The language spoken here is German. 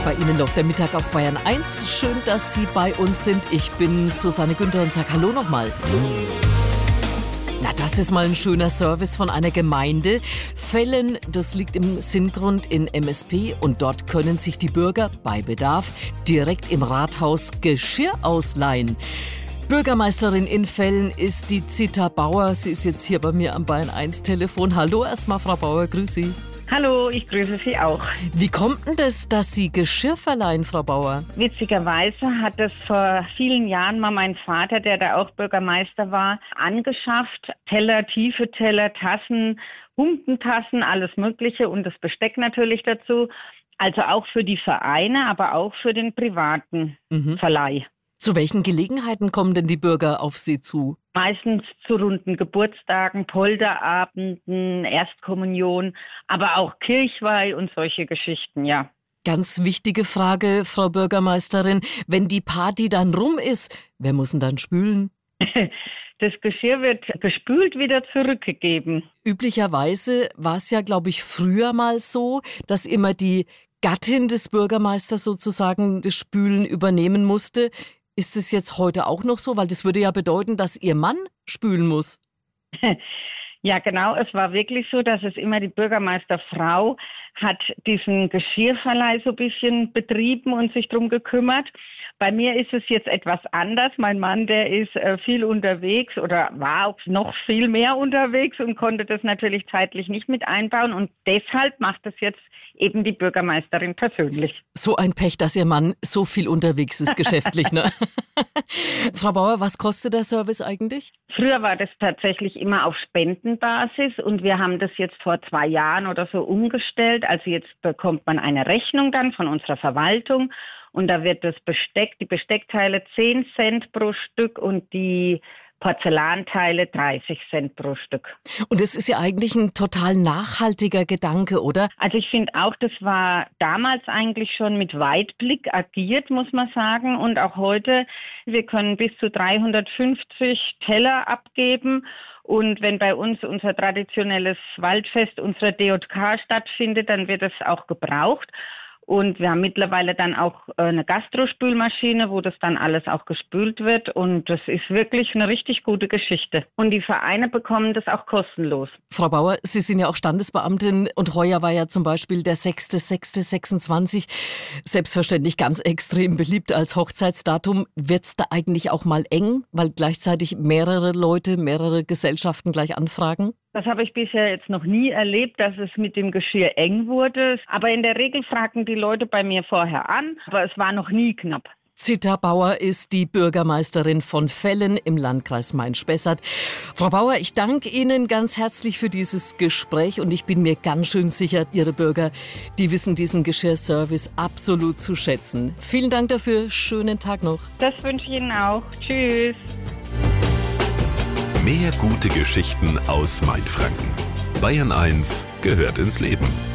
Bei Ihnen läuft der Mittag auf Bayern 1. Schön, dass Sie bei uns sind. Ich bin Susanne Günther und sage Hallo nochmal. Na, das ist mal ein schöner Service von einer Gemeinde. Fellen, das liegt im Sinngrund in MSP und dort können sich die Bürger bei Bedarf direkt im Rathaus Geschirr ausleihen. Bürgermeisterin in Fellen ist die Zita Bauer. Sie ist jetzt hier bei mir am Bayern 1 Telefon. Hallo erstmal, Frau Bauer, grüß Sie. Hallo, ich grüße Sie auch. Wie kommt denn das, dass Sie Geschirr verleihen, Frau Bauer? Witzigerweise hat es vor vielen Jahren mal mein Vater, der da auch Bürgermeister war, angeschafft. Teller, tiefe Teller, Tassen, Humpentassen, alles Mögliche und das Besteck natürlich dazu. Also auch für die Vereine, aber auch für den privaten Verleih. Zu welchen Gelegenheiten kommen denn die Bürger auf Sie zu? Meistens zu runden Geburtstagen, Polterabenden, Erstkommunion, aber auch Kirchweih und solche Geschichten, ja. Ganz wichtige Frage, Frau Bürgermeisterin. Wenn die Party dann rum ist, wer muss denn dann spülen? Das Geschirr wird gespült wieder zurückgegeben. Üblicherweise war es ja, glaube ich, früher mal so, dass immer die Gattin des Bürgermeisters sozusagen das Spülen übernehmen musste. Ist es jetzt heute auch noch so? Weil das würde ja bedeuten, dass Ihr Mann spülen muss. Ja, genau. Es war wirklich so, dass es immer die Bürgermeisterfrau hat diesen Geschirrverleih so ein bisschen betrieben und sich drum gekümmert. Bei mir ist es jetzt etwas anders. Mein Mann, der ist viel unterwegs oder war auch noch viel mehr unterwegs und konnte das natürlich zeitlich nicht mit einbauen. Und deshalb macht es jetzt eben die Bürgermeisterin persönlich. So ein Pech, dass Ihr Mann so viel unterwegs ist geschäftlich, ne? Frau Bauer, was kostet der Service eigentlich? Früher war das tatsächlich immer auf Spendenbasis und wir haben das jetzt vor 2 Jahren oder so umgestellt. Also jetzt bekommt man eine Rechnung dann von unserer Verwaltung und da wird das Besteck, die Besteckteile 10 Cent pro Stück und die Porzellanteile 30 Cent pro Stück. Und das ist ja eigentlich ein total nachhaltiger Gedanke, oder? Also ich finde auch, das war damals eigentlich schon mit Weitblick agiert, muss man sagen. Und auch heute, wir können bis zu 350 Teller abgeben. Und wenn bei uns unser traditionelles Waldfest, unsere DJK stattfindet, dann wird es auch gebraucht. Und wir haben mittlerweile dann auch eine Gastrospülmaschine, wo das dann alles auch gespült wird. Und das ist wirklich eine richtig gute Geschichte. Und die Vereine bekommen das auch kostenlos. Frau Bauer, Sie sind ja auch Standesbeamtin und heuer war ja zum Beispiel der 6.6.26 selbstverständlich ganz extrem beliebt als Hochzeitsdatum. Wird's da eigentlich auch mal eng, weil gleichzeitig mehrere Leute, mehrere Gesellschaften gleich anfragen? Das habe ich bisher jetzt noch nie erlebt, dass es mit dem Geschirr eng wurde. Aber in der Regel fragen die Leute bei mir vorher an, aber es war noch nie knapp. Zita Bauer ist die Bürgermeisterin von Fellen im Landkreis Main-Spessart. Frau Bauer, ich danke Ihnen ganz herzlich für dieses Gespräch und ich bin mir ganz schön sicher, Ihre Bürger, die wissen diesen Geschirrservice absolut zu schätzen. Vielen Dank dafür, schönen Tag noch. Das wünsche ich Ihnen auch. Tschüss. Mehr gute Geschichten aus Mainfranken. Bayern 1 gehört ins Leben.